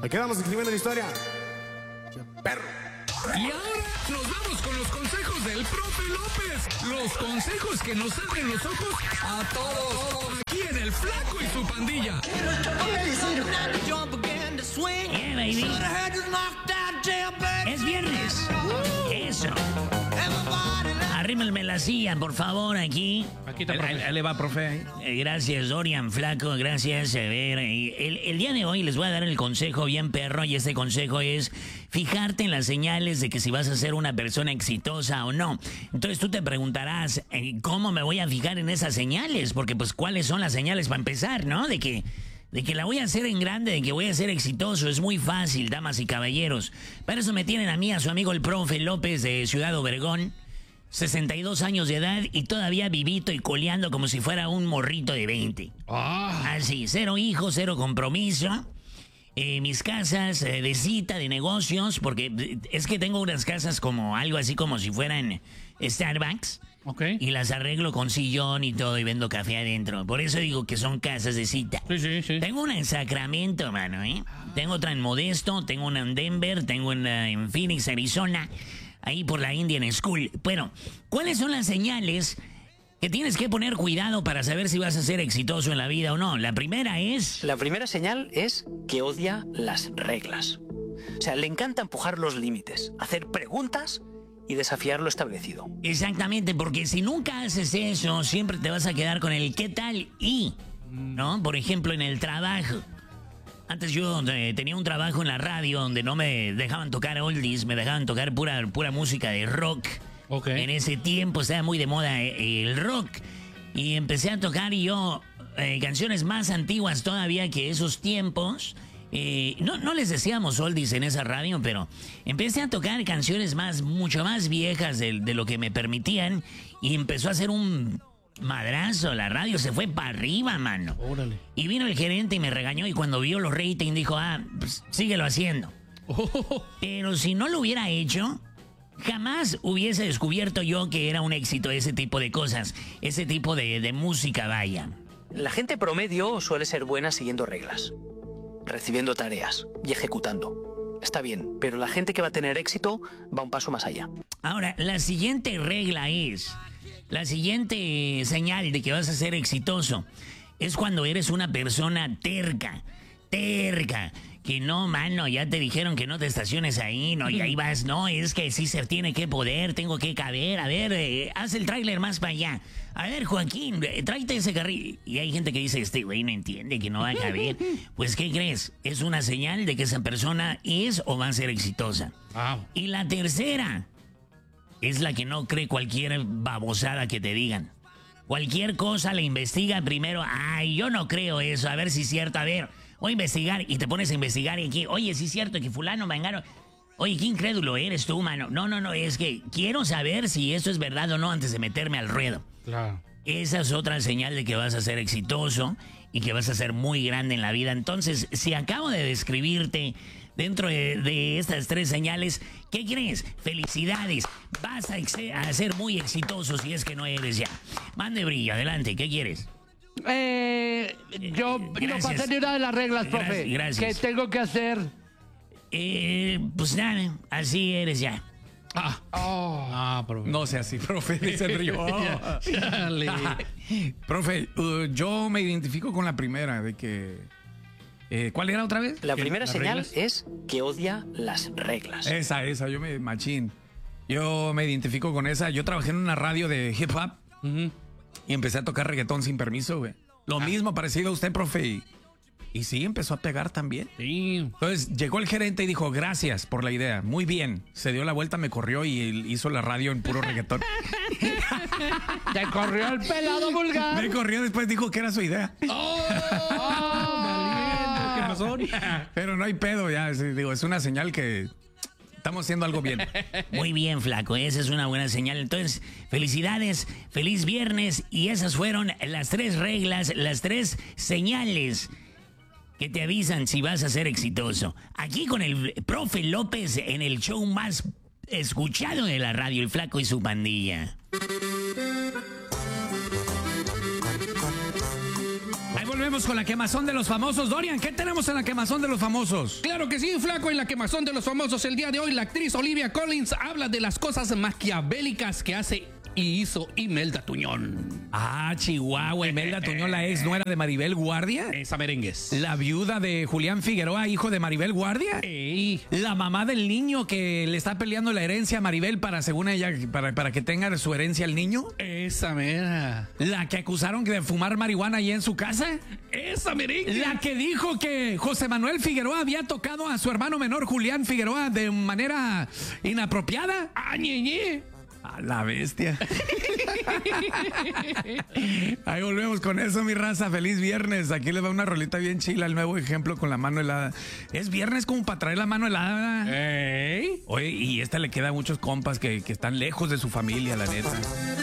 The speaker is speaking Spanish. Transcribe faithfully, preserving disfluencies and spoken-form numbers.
Ahí quedamos escribiendo la historia. Perro. Y ahora nos vamos con los consejos del profe López. Los consejos que nos abren los ojos a todos. Aquí en El Flaco y su pandilla. Yeah, baby. Es viernes. Eso. Arrímenme la silla, por favor, aquí. Aquí está, profe. Ahí le va, profe. Eh, Gracias, Dorian, Flaco, gracias. A ver, eh, el, el día de hoy les voy a dar el consejo bien perro, y este consejo es fijarte en las señales de que si vas a ser una persona exitosa o no. Entonces tú te preguntarás, eh, ¿cómo me voy a fijar en esas señales? Porque pues, ¿cuáles son las señales para empezar, no? De que... De que la voy a hacer en grande, de que voy a ser exitoso, es muy fácil, damas y caballeros. Para eso me tienen a mí, a su amigo el profe López de Ciudad Obregón, sesenta y dos años de edad y todavía vivito y coleando como si fuera un morrito de veinte. Ah. Así, cero hijos, cero compromiso. Eh, mis casas eh, de cita, de negocios, porque eh, es que tengo unas casas como algo así como si fueran Starbucks. Ok. Y las arreglo con sillón y todo y vendo café adentro. Por eso digo que son casas de cita. Sí, sí, sí. Tengo una en Sacramento, mano, ¿eh? Tengo otra en Modesto, tengo una en Denver, tengo una en Phoenix, Arizona, ahí por la Indian School. Bueno, ¿cuáles son las señales que tienes que poner cuidado para saber si vas a ser exitoso en la vida o no? La primera es... La primera señal es que odia las reglas. O sea, le encanta empujar los límites, hacer preguntas y desafiar lo establecido. Exactamente, porque si nunca haces eso, siempre te vas a quedar con el qué tal y, ¿no? Por ejemplo, en el trabajo. Antes yo eh, tenía un trabajo en la radio donde no me dejaban tocar oldies, me dejaban tocar pura, pura música de rock. Ok. En ese tiempo estaba muy de moda eh, el rock. Y empecé a tocar y yo eh, canciones más antiguas todavía que esos tiempos. Eh, no, no les decíamos oldies en esa radio, pero empecé a tocar canciones más, mucho más viejas de, de lo que me permitían y empezó a hacer un madrazo. La radio se fue para arriba, mano. Órale. Y vino el gerente y me regañó y cuando vio los ratings dijo, ah, pues síguelo haciendo. Oh. Pero si no lo hubiera hecho, jamás hubiese descubierto yo que era un éxito ese tipo de cosas, ese tipo de, de música, vaya. La gente promedio suele ser buena siguiendo reglas, recibiendo tareas y ejecutando. Está bien, pero la gente que va a tener éxito va un paso más allá. Ahora, la siguiente regla es, la siguiente señal de que vas a ser exitoso es cuando eres una persona terca, terca, que no, mano, ya te dijeron que no te estaciones ahí, no, y ahí vas, no, es que sí se tiene que poder, tengo que caber, a ver, eh, haz el tráiler más para allá. A ver, Joaquín, eh, tráete ese carril. Y hay gente que dice, este güey no entiende que no va a caber. Pues, ¿qué crees? Es una señal de que esa persona es o va a ser exitosa. Ah. Y la tercera es la que no cree cualquier babosada que te digan. Cualquier cosa le investiga primero. Ay, yo no creo eso, a ver si es cierto, a ver, voy a investigar y te pones a investigar y aquí, oye, si es cierto que fulano, mangano. Oye, qué incrédulo eres tú, mano. No, no, no, es que quiero saber si esto es verdad o no antes de meterme al ruedo. Claro. Esa es otra señal de que vas a ser exitoso y que vas a ser muy grande en la vida. Entonces, si acabo de describirte dentro de, de estas tres señales, ¿qué crees? Felicidades. Vas a, ex- a ser muy exitoso si es que no eres ya. Mande brillo, adelante, ¿qué quieres? Eh, yo no Gracias. pasé ni una de las reglas, Gracias, profe. gracias. ¿Qué tengo que hacer? Eh, pues nada, así eres ya. Ah. Oh. Ah, profe. No sea así, profe, dice el río. Dale. Profe, uh, yo me identifico con la primera, de que... eh, ¿Cuál era otra vez? La Que primera las señal reglas. es que odia las reglas. Esa, esa, yo me... Machín. Yo me identifico con esa. Yo trabajé en una radio de hip hop Ujú. y empecé a tocar reggaetón sin permiso, güey. Lo mismo parecido a usted, profe. Y, y sí, empezó a pegar también. Sí. Entonces llegó el gerente y dijo, gracias por la idea. Muy bien. Se dio la vuelta, me corrió y él hizo la radio en puro reggaetón. Te corrió el pelado vulgar. Me corrió, después dijo que era su idea. Valiente, ¿qué pasó? Pero no hay pedo ya. es- digo, es una señal que estamos haciendo algo bien. Muy bien, flaco, esa es una buena señal. Entonces, felicidades, feliz viernes. Y esas fueron las tres reglas, las tres señales que te avisan si vas a ser exitoso. Aquí con el profe López en el show más escuchado de la radio, el Flaco y su pandilla. Ahí volvemos. volvemos con la quemazón de los famosos. Dorian, ¿qué tenemos en la quemazón de los famosos? Claro que sí, flaco, en la quemazón de los famosos el día de hoy, la actriz Olivia Collins habla de las cosas maquiavélicas que hace y hizo Imelda Tuñón. Ah, Chihuahua, Imelda Tuñón, la ex nuera de Maribel Guardia. Esa merengues. La viuda de Julián Figueroa, hijo de Maribel Guardia. Ey. La mamá del niño que le está peleando la herencia a Maribel para, según ella, para, para que tenga su herencia el niño. Esa mera. La que acusaron de fumar marihuana allí en su casa. Esa merengue. La que dijo que José Manuel Figueroa había tocado a su hermano menor Julián Figueroa de manera inapropiada. Ah, ñe, ñe. A la bestia. Ahí volvemos con eso, mi raza. Feliz viernes. Aquí les va una rolita bien chila, el nuevo ejemplo con la mano helada. Es viernes como para traer la mano helada. Ey. Oye, y esta le queda a muchos compas que, que están lejos de su familia, la neta.